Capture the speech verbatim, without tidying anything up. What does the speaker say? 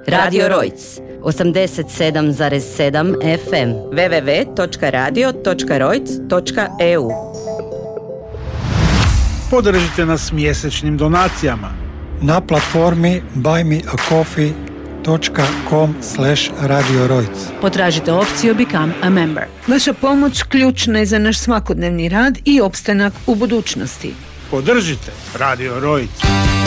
Radio Rojc, osamdeset sedam zarez sedam F M, w w w točka radio točka rojc točka e u. Podržite nas mjesečnim donacijama na platformi buy me a coffee dot com slash radio rojc. Potražite opciju Become a Member. Vaša pomoć ključna je za naš svakodnevni rad i opstanak u budućnosti. Podržite Radio Rojc.